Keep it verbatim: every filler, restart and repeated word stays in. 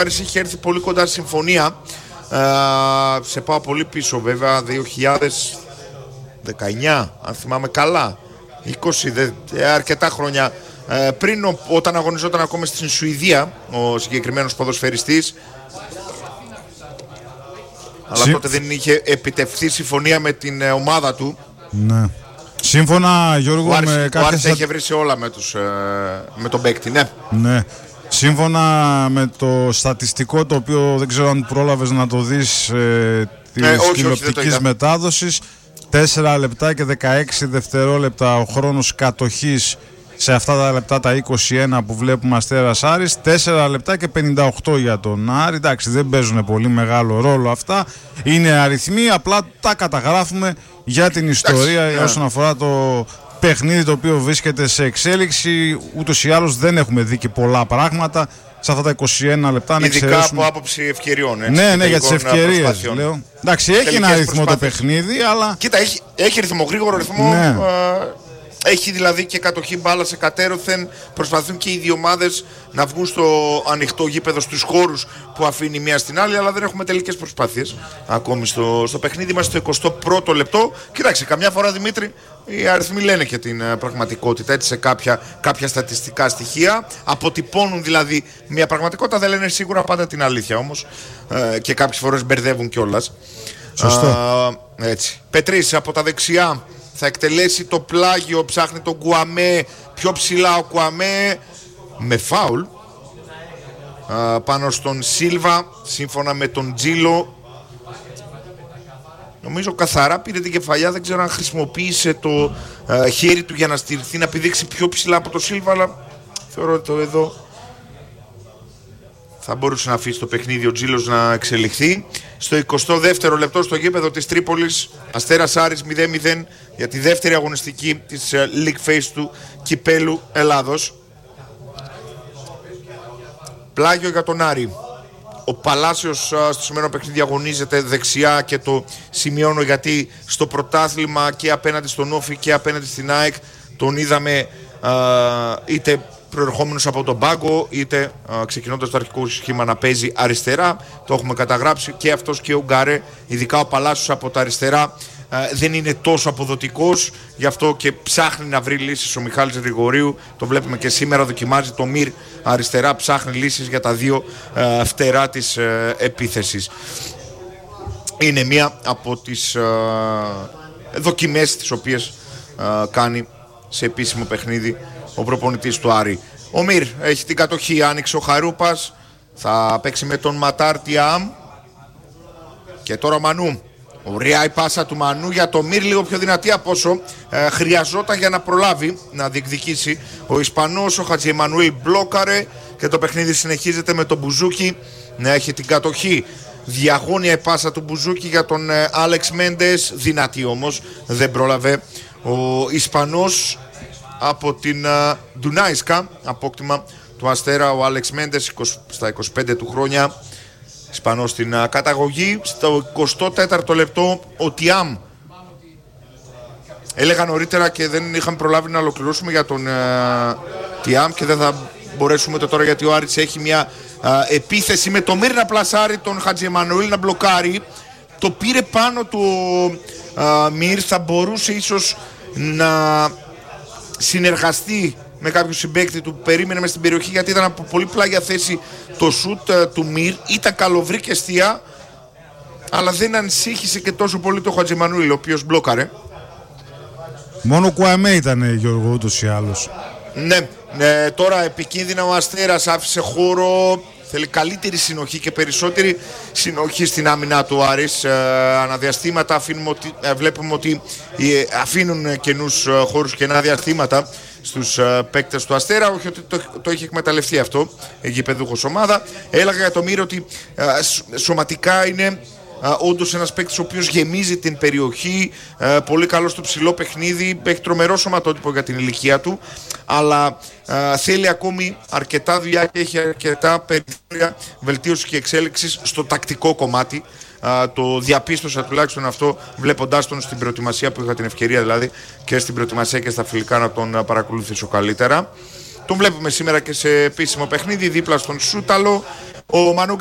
έχει έρθει πολύ κοντά στη συμφωνία. Ε, σε πάω πολύ πίσω βέβαια, δύο χιλιάδες δεκαεννιά αν θυμάμαι καλά, είκοσι, δε, αρκετά χρόνια ε, πριν, όταν αγωνιζόταν ακόμα στην Σουηδία ο συγκεκριμένος ποδοσφαιριστής. Αλλά Συ... τότε δεν είχε επιτευχθεί συμφωνία με την ε, ομάδα του. Ναι. Σύμφωνα, Γιώργο, ο Άρης, με κάποιες... Ο Άρης στα... έχει βρει σε όλα με, τους, ε, με τον παίκτη, ναι. Ναι. Σύμφωνα με το στατιστικό, το οποίο δεν ξέρω αν πρόλαβες να το δεις ε, της ε, τηλεοπτικής μετάδοσης, τέσσερα λεπτά και δεκαέξι δευτερόλεπτα ο χρόνος κατοχής σε αυτά τα λεπτά, τα είκοσι ένα που βλέπουμε Αστέρας Άρης, τέσσερα λεπτά και πενήντα οκτώ για τον Άρη. Εντάξει, δεν παίζουν πολύ μεγάλο ρόλο αυτά, είναι αριθμοί, απλά τα καταγράφουμε για την ιστορία. Εντάξει, όσον αφορά το παιχνίδι το οποίο βρίσκεται σε εξέλιξη. Ούτως ή άλλως δεν έχουμε δει και πολλά πράγματα σε αυτά τα είκοσι ένα λεπτά. Ειδικά εξαιρέσουμε... από άποψη ευκαιριών. Έτσι, ναι, ναι, για τις ευκαιρίες λέω. Εντάξει, έχει ένα αριθμό το παιχνίδι, αλλά... Κοίτα, έχει, έχει ρυθμό, γρήγορο ρυθμό. Ναι. Ε, έχει δηλαδή και κατοχή μπάλα σε κατέρωθεν. Προσπαθούν και οι δύο ομάδες να βγουν στο ανοιχτό γήπεδο, στους χώρους που αφήνει μία στην άλλη, αλλά δεν έχουμε τελικές προσπάθειες ακόμη στο, στο παιχνίδι. Είμαστε στο εικοστό πρώτο λεπτό. Κοιτάξτε, καμιά φορά, Δημήτρη, οι αριθμοί λένε και την uh, πραγματικότητα, έτσι, σε κάποια, κάποια στατιστικά στοιχεία. Αποτυπώνουν δηλαδή μια πραγματικότητα, δεν λένε σίγουρα πάντα την αλήθεια όμως. Uh, και κάποιες φορές μπερδεύουν κιόλας. Σωστό. Uh, έτσι. Πετρής από τα δεξιά θα εκτελέσει το πλάγιο, ψάχνει τον Κουαμέ, πιο ψηλά ο Κουαμέ, με φάουλ uh, πάνω στον Σίλβα, σύμφωνα με τον Τζίλο. Νομίζω καθαρά πήρε την κεφαλιά, δεν ξέρω αν χρησιμοποίησε το uh, χέρι του για να στηριχθεί, να πηδήξει πιο ψηλά από το Σίλβα, αλλά θεωρώ ότι το εδώ θα μπορούσε να αφήσει το παιχνίδι ο Τζίλος να εξελιχθεί. Στο εικοστό δεύτερο λεπτό στο γήπεδο της Τρίπολης, Αστέρας Άρης μηδέν μηδέν για τη δεύτερη αγωνιστική της uh, League Phase του Κυπέλου Ελλάδος. Πλάγιο για τον Άρη. Ο Παλάσιος στο σημερινό παιχνίδι αγωνίζεται δεξιά και το σημειώνω γιατί στο πρωτάθλημα και απέναντι στον Όφη και απέναντι στην ΑΕΚ τον είδαμε α, είτε προερχόμενος από τον πάγκο είτε α, ξεκινώντας το αρχικό σχήμα να παίζει αριστερά. Το έχουμε καταγράψει και αυτός και ο Γκάρε, ειδικά ο Παλάσιος από τα αριστερά δεν είναι τόσο αποδοτικός, γι' αυτό και ψάχνει να βρει λύσεις ο Μιχάλης Γρηγορίου. Το βλέπουμε και σήμερα, δοκιμάζει το Μυρ αριστερά, ψάχνει λύσεις για τα δύο ε, φτερά της ε, επίθεσης. Είναι μία από τις ε, δοκιμές τις οποίες ε, κάνει σε επίσημο παιχνίδι ο προπονητής του Άρη. Ο Μυρ έχει την κατοχή, άνοιξε ο Χαρούπας, θα παίξει με τον Ματάρ Τιάμ και τώρα ο Μανού. Ωραία η πάσα του Μανού για το Μυρ, λίγο πιο δυνατή από όσο ε, χρειαζόταν για να προλάβει να διεκδικήσει ο Ισπανός. Ο Χατζη Εμμανουήλ μπλόκαρε και το παιχνίδι συνεχίζεται με τον Μπουζούκι να έχει την κατοχή. Διαγώνια η πάσα του Μπουζούκι για τον ε, Άλεξ Μέντες, δυνατή όμως, δεν πρόλαβε ο Ισπανός από την ε, Ντουνάισκα, απόκτημα του Αστέρα, ο Άλεξ Μέντες στα είκοσι πέντε του χρόνια. Ισπανός στην uh, καταγωγή. Στο εικοστό τέταρτο λεπτό ο Τιάμ. Έλεγα νωρίτερα και δεν είχαμε προλάβει να ολοκληρώσουμε για τον uh, Τιάμ και δεν θα μπορέσουμε το τώρα γιατί ο Άρης έχει μια uh, επίθεση με το Μύρ να πλασάρει τον Χατζη Εμμανουήλ να μπλοκάρει. Το πήρε πάνω του uh, Μύρ, θα μπορούσε ίσως να συνεργαστεί με κάποιο συμπαίκτη του που περίμενε μες στην περιοχή γιατί ήταν από πολύ πλάγια θέση το σουτ uh, του Μυρ. Ήταν καλοβρή και εστία, αλλά δεν ανησύχησε και τόσο πολύ το Χατζη Εμμανουήλ, ο οποίος μπλόκαρε. Μόνο Κουαμέ ήταν, Γιώργο, ούτως ή άλλως. Ναι, ναι, τώρα επικίνδυνα ο Αστέρας, άφησε χώρο. Θέλει καλύτερη συνοχή και περισσότερη συνοχή στην άμυνα του Άρης. Ε, αναδιαστήματα αφήνουμε ότι, ε, βλέπουμε ότι ε, αφήνουν καινούς ε, χώρους, καινά διαστήματα στους uh, παίκτες του Αστέρα. Όχι ότι το, το έχει εκμεταλλευτεί αυτό η γηπεδούχος ομάδα. Έλεγα για το Μύρο ότι uh, σωματικά είναι uh, όντως ένας παίκτης ο οποίος γεμίζει την περιοχή, uh, πολύ καλό στο ψηλό παιχνίδι, έχει τρομερό σωματότυπο για την ηλικία του, αλλά uh, θέλει ακόμη αρκετά δουλειά και έχει αρκετά περιθώρια βελτίωσης και εξέλιξης στο τακτικό κομμάτι. Uh, το διαπίστωσα τουλάχιστον αυτό βλέποντάς τον στην προετοιμασία που είχα την ευκαιρία δηλαδή και στην προετοιμασία και στα φιλικά να τον uh, παρακολουθήσω καλύτερα. Τον βλέπουμε σήμερα και σε επίσημο παιχνίδι δίπλα στον Σούταλο. Ο Μανου